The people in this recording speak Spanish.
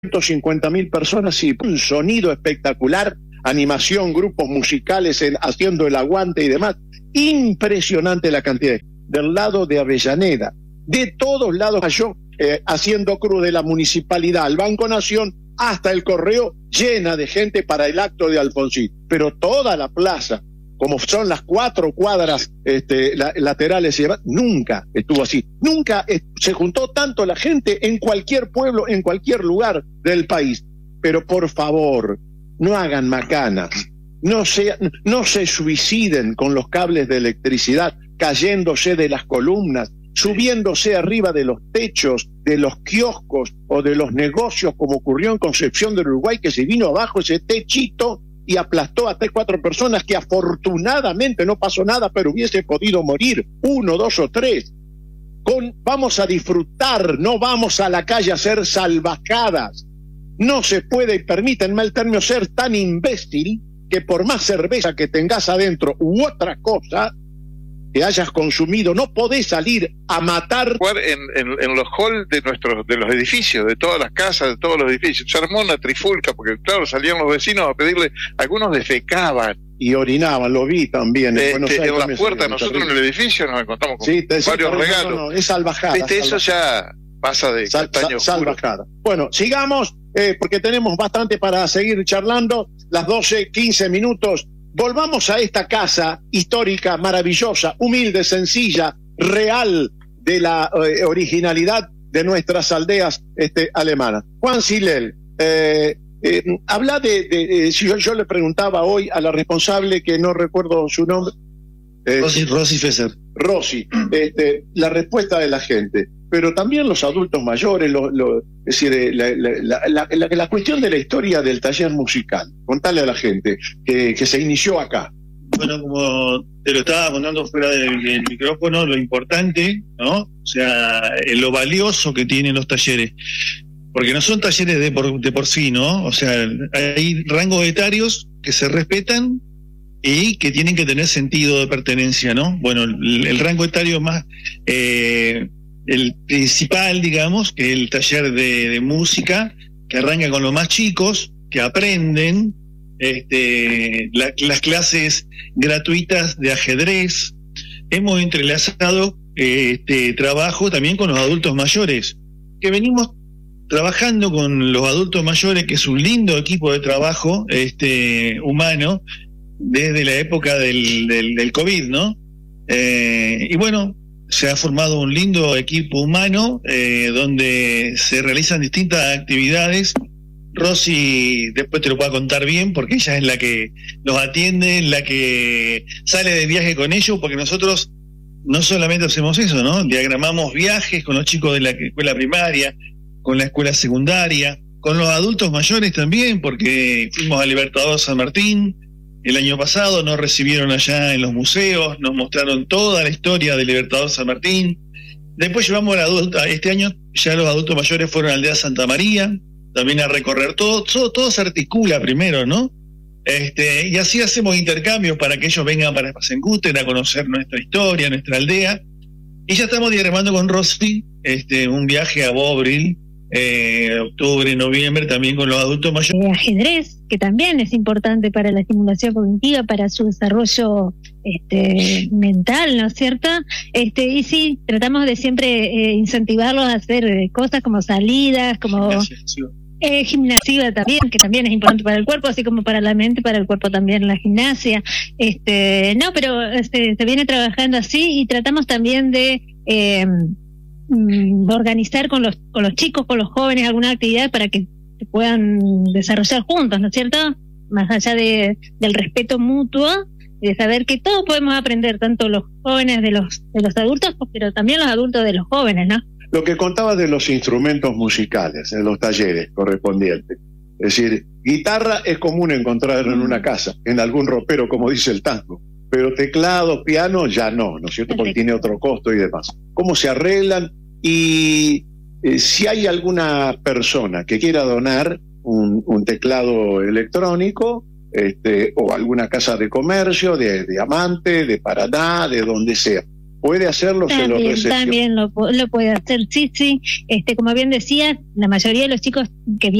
150.000 personas y un sonido espectacular, animación, grupos musicales haciendo el aguante y demás. Impresionante la cantidad. Del lado de Avellaneda, de todos lados cayó, haciendo cruz de la municipalidad al Banco Nación hasta el Correo, llena de gente para el acto de Alfonsín. Pero toda la plaza, como son las 4 cuadras laterales y demás, nunca estuvo así. Nunca se juntó tanto la gente en cualquier pueblo, en cualquier lugar del país. Pero por favor, no hagan macanas, no se suiciden con los cables de electricidad cayéndose de las columnas, subiéndose arriba de los techos, de los kioscos o de los negocios, como ocurrió en Concepción del Uruguay, que se vino abajo ese techito y aplastó a 3, 4 personas que afortunadamente no pasó nada, pero hubiese podido morir 1, 2 o 3. Vamos a disfrutar, no vamos a la calle a hacer salvajadas. No se puede, y permítanme el término, ser tan imbécil que por más cerveza que tengas adentro u otra cosa que hayas consumido, no podés salir a matar. En los halls de los edificios, de todas las casas, de todos los edificios. Se armó una trifulca, porque claro, salían los vecinos a pedirle, algunos defecaban. Y orinaban, lo vi también. En la puerta, nosotros en el edificio nos encontramos con varios regalos. No, es salvajada. Eso ya pasa de castaño oscuro. Salvajada. Bueno, sigamos, porque tenemos bastante para seguir charlando. Las 12:15 minutos. Volvamos a esta casa histórica, maravillosa, humilde, sencilla, real, de la originalidad de nuestras aldeas alemanas. Juan Silel, habla si yo le preguntaba hoy a la responsable, que no recuerdo su nombre. Rosy Fesser. Rosy, la respuesta de la gente, pero también los adultos mayores, es decir, la cuestión de la historia del taller musical. Contale a la gente que se inició acá. Bueno, como te lo estaba contando fuera del micrófono, lo importante, ¿no? O sea, lo valioso que tienen los talleres. Porque no son talleres de por sí, ¿no? O sea, hay rangos etarios que se respetan y que tienen que tener sentido de pertenencia, ¿no? Bueno, el rango etario más, el principal, digamos, que es el taller de música, que arranca con los más chicos, que aprenden las clases gratuitas de ajedrez. Hemos entrelazado trabajo también con los adultos mayores, que venimos trabajando con los adultos mayores, que es un lindo equipo de trabajo humano, desde la época del COVID, ¿no? Y bueno, se ha formado un lindo equipo humano donde se realizan distintas actividades. Rosy después te lo puedo contar bien, porque ella es la que los atiende, la que sale de viaje con ellos, porque nosotros no solamente hacemos eso, ¿no? Diagramamos viajes con los chicos de la escuela primaria, con la escuela secundaria, con los adultos mayores también, porque fuimos a Libertador San Martín el año pasado, nos recibieron allá en los museos, nos mostraron toda la historia de Libertador San Martín. Después llevamos este año ya los adultos mayores fueron a Aldea Santa María, también a recorrer todo se articula primero, ¿no? Y así hacemos intercambios para que ellos vengan para Pasencúten a conocer nuestra historia, nuestra aldea. Y ya estamos diagramando con Rosy un viaje a Bobril, octubre, noviembre, también con los adultos mayores. Ajedrez, que también es importante para la estimulación cognitiva, para su desarrollo mental, ¿no es cierto? Y sí, tratamos de siempre incentivarlos a hacer cosas como salidas, como gimnasia también, que también es importante para el cuerpo, así como para la mente, para el cuerpo también la gimnasia. Pero se viene trabajando así, y tratamos también de organizar con los chicos, con los jóvenes, alguna actividad para que se puedan desarrollar juntos, ¿no es cierto? Más allá del respeto mutuo, de saber que todos podemos aprender, tanto los jóvenes de los adultos, pero también los adultos de los jóvenes, ¿no? Lo que contaba de los instrumentos musicales en los talleres correspondientes. Es decir, guitarra es común encontrar en una casa, en algún ropero, como dice el tango. Pero teclado, piano, ya no es cierto? Porque tiene otro costo y demás. ¿Cómo se arreglan? Y si hay alguna persona que quiera donar un teclado electrónico, o alguna casa de comercio, de Diamante, de Paraná, de donde sea, ¿puede hacerlo? También lo puede hacer, sí. Como bien decías, la mayoría de los chicos que